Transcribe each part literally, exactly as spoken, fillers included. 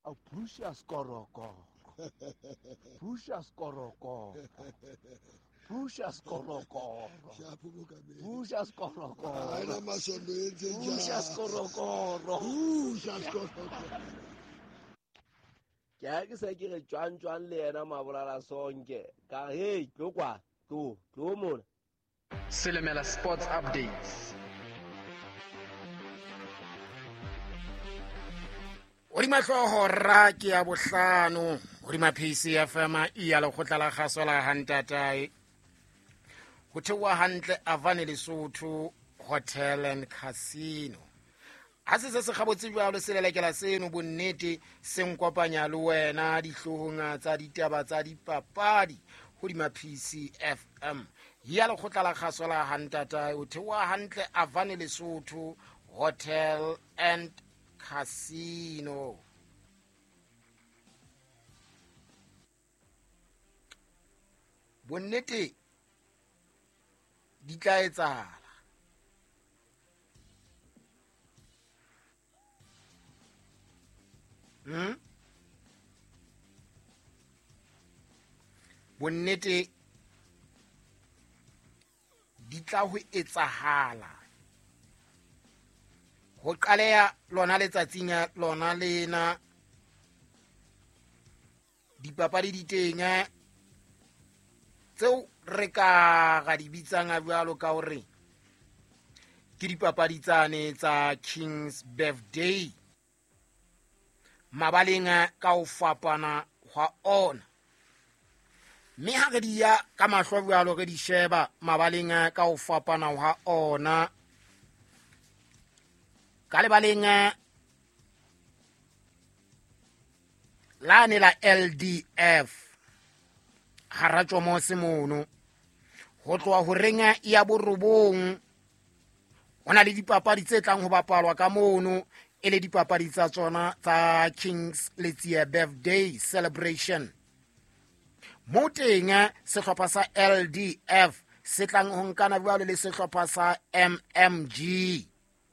a pusha skoroko pusha skoroko pusha skoroko pusha skoroko Haina masondo yenze pusha skoroko Pusha skoroko. ke ha ke se ke re tjwan tjwan le yena mabolala sonke ka hey tlo kwa tlo tlo mona Silemela Sports Updates. Odima hloho ra ke ya bohlano odima P C F M e ya lekgotla la kgaso la Hantatai ho thewa hantle Avane Lesotho Hotel and Casino ha se se se gabotse jwalo se lelekela seno bonnete se nkopanya le wena dihlohonga tsa ditaba tsa dipapadi hodima P C F M ya lekgotla la kgaso la Hantatai ho thewa hantle Avane Lesotho Hotel and Casino. Bonnete di tla etsahala. Hmm? Bonnete di tla ho etsahala. Ho qaleha lona letsatsing lona lena dipapadi di teng tseo re ka ga di bitsang a bjalo ka hore ke dipapadi tsane tsa King's Birthday mabaleng ka o fapana hwa ona mme ha re di ya ka mahlo bjalo re di sheba mabaleng ka o fapana hwa ona ka lebaleng lane la L D F hara Tjomose mono ho tloha ho renga ya borobong ona le dipapadi tse tlang ho bapalwa ka mono e le dipapadi tsa tsona tsa King's Letsia Birthday Celebration mo teng sehlopha sa L D F se tlang ho nkana bjalo le sehlopha sa M M G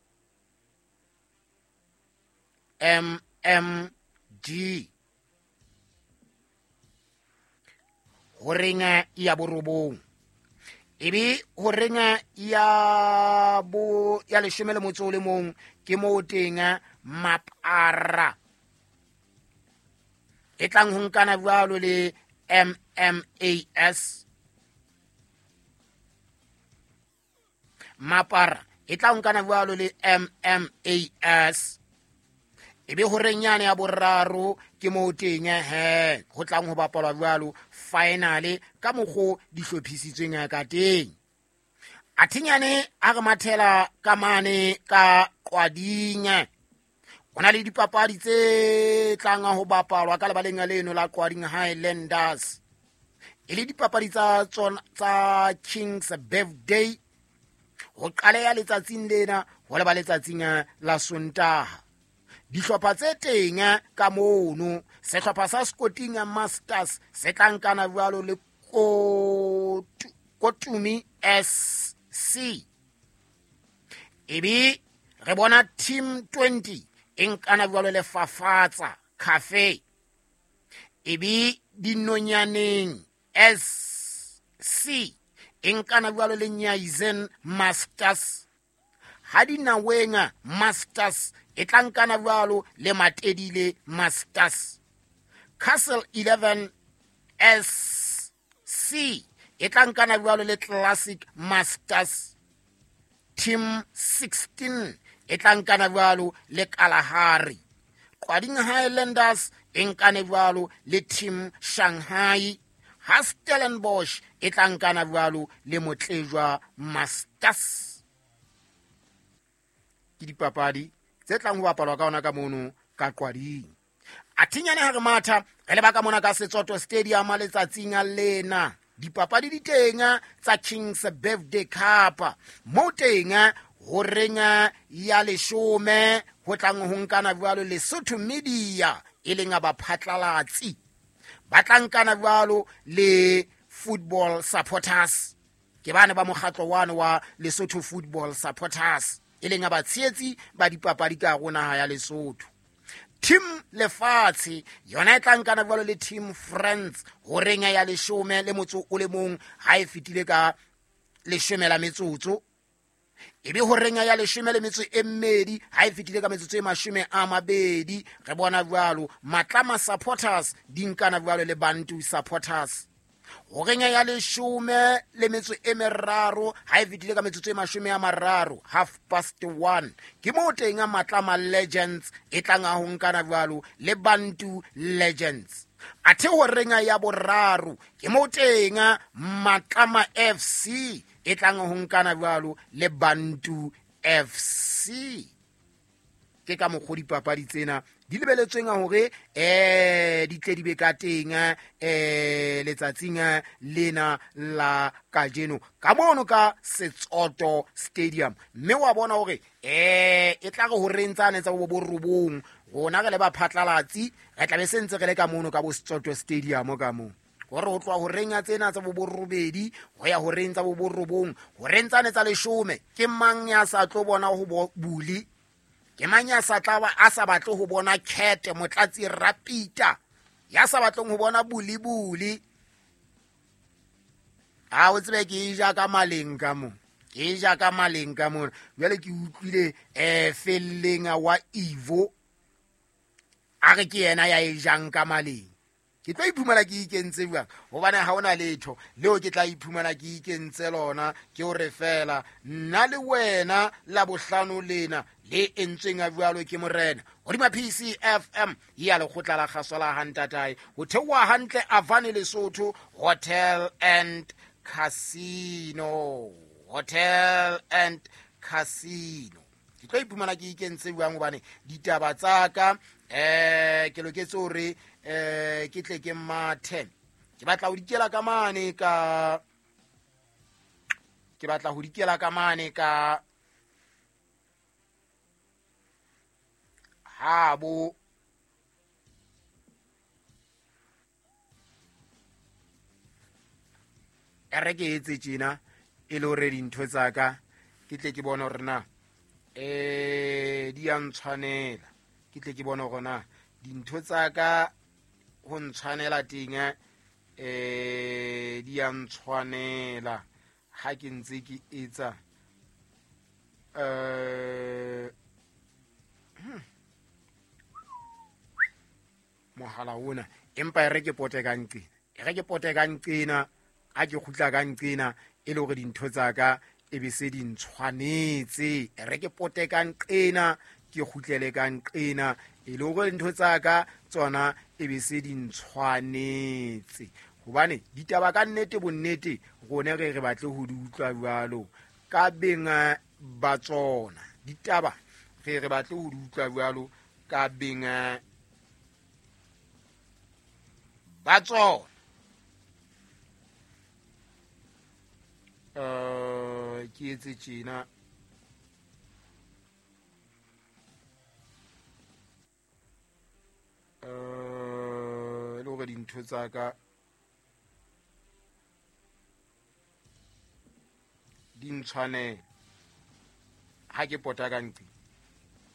M M G ho renga ya borobong ebe ho renga ya bo ya leshome le motso le mong ke mo teng Mapara e tlang ho nkana bjalo le M M A S Mapara e tlang ho nkana bjalo le M M A S ebe ho renyane ya boraro ke mo teng he ho tlang ho bapalwa bjalo finale ka mokgo di hlophisitsweng ka teng athinyane a re mathela ka mane ka Qwading ona le dipapadi tse tlang ho bapalwa ka lebaleng leno la Qwading Highlanders e le dipapadi tsa tsona tsa King's Birthday ho qaleha letsatsing lena ho leba letsatsing la Sontaha dihlopha tse teng ka mono sehlopha sa Scotting Masters se tlankana bjalo le Kotumi S C ebe re bona Team twenty enkana bjalo le Fafatsa Cafe ebe dinonyaneng S C enkana bjalo le Nyaizen Masters ha dinawenga Masters e tlankana bjalo le Matedile Masters Castle eleven S C e tlankana bjalo le Classic Masters Team sixteen e tlankana bjalo le Kalahari Qwading Highlanders e nkane bjalo le Team Shanghai ha Stellenbosch e tlankana bjalo le Motlejwa Masters ke dipapadi tse tlang ho bapalwa ka ona ka mono ka Qwading athinyane ha re matha re leba ka mona ka Setsoto Stadium letsatsing lena dipapadi di teng tsa King's Birthday Cup mo teng ho renga ya leshome ho tlang ho nkana bjalo Lesotho Media e leng ba phatlalatsi ba tlankana bjalo le Football Supporters ke bana ba mokgatlo wane wa Lesotho Football Supporters e leng ba tshetsi ba dipapadi ka rona ya Lesotho team lefatshe yona e tla nkana jwalo le team France ho reng ya leshome le motso o le mong ha e fitile ka leshome la metsotso ebe ho reng ya leshome le metso e mmedi ha e fitile ka metsotso e mashome a mabedi re bona jwalo Matlama supporters di nkana jwalo le Bantu supporters ho reng ya leshome le metso e meraro ha e fitile ka metsotso e mashome a mararo half past one ke mo teng a Matlama Legends e tlang a ho nkana jwalo le Bantu Legends athe ho reng ya boraro ke mo teng a Matlama F C e tlang ho nkana jwalo le Bantu F C ke ka mogodi papadi tsena di lebeletsweng hore eh di tle di be ka teng eh letsatsing lena la kajeno ka mono ka Setsoto Stadium mme wa bona hore eh e tla go rentsane tsa bo borobong rona re le ba phatlalatsi re tla be sentse re le ka mono ka bo Setsoto Stadium ka mo gore ho tloa ho renya tsena tsa bo borobedi ho ya ho rentsa bo borobong ho rentsane tsa leshome ke mang ya sa tlo bona ho buli ke manya sa tla a sa batle ho bona Kete Motlatsi Rapita ya sa batleng ho bona bulibuli a o tsebe ke ja ka maleng ka mo ke ja ka maleng ka mo jwale ke utlwile eh felleng wa Ivo a re ke yena ya e jang ka maleng ke tla iphumana ke ikentse bua hobane ha ona letho leo ke tla iphumana ke ikentse lona ke o re fela nna le wena la bohlano lena le entsweng a jwalo ke morena hodima P C F M ya le khotla la kgasola hantatai ho thewa hantle Avani Lesotho Hotel and Casino Hotel and Casino ke tla iphumana ke ikentse bua hobane ditaba tsaka eh ke loketse hore eh ke tle ke mathe ke batla ho dikela ka mane ka ke batla ho dikela ka mane ka habo ere ke etse tjena e le hore dintho tsaka ke tle ke bona hore na eh di a ntshwanela ke tle ke bona hore na dintho tsaka ho ntshwanela teng eh di a ntshwanela ha ke ntse ke etsa eh mohala ona empa re ke pote ka nqina re ke pote ka nqina a ke khutla ka nqina e le hore dintho tsaka e be se di ntshwanetse re ke pote ka nqina ke khutlele ka nqina e le hore dintho tsaka tsona e be se di ntshwanetse hobane ditaba ka nnete bonnete gone ge re batle ho di utlwa jwalo ka benga ba tsona ditaba ge re batle ho di utlwa jwalo ka benga ba tsona eh ke etse tjena eh le hore dintho tsaka di ntshwanela ha ke pota ka nqi